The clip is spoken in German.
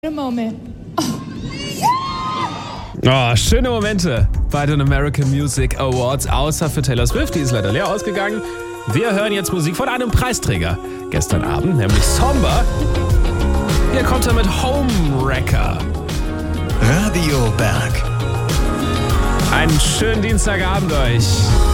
Moment. Oh, schöne Momente bei den American Music Awards, außer für Taylor Swift, die ist leider leer ausgegangen. Wir hören jetzt Musik von einem Preisträger gestern Abend, nämlich Somber. Hier kommt er mit Homewrecker. Radio Berg. Einen schönen Dienstagabend euch.